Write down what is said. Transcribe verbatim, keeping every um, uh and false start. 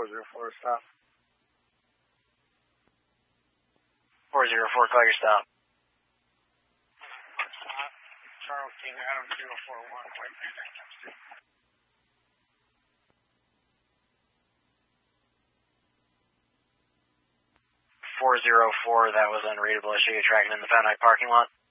four zero four, stop. four zero four, call your stop. Charles King, Adam zero four one, White Man. four zero four, that was unreadable. I show you tracking in the Van Dyke parking lot.